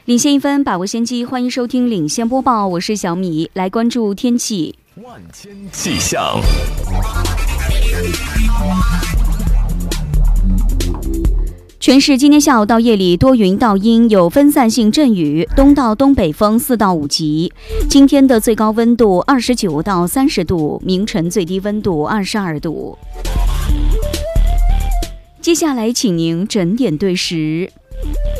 领先一分，把握先机，欢迎收听领先播报，我是小米，来关注天气。 万千气象。 全市今天下午到夜里多云到阴，有分散性阵雨，东到东北风4到5级。今天的最高温度29到30度，明晨最低温度22度。接下来请您整点对时。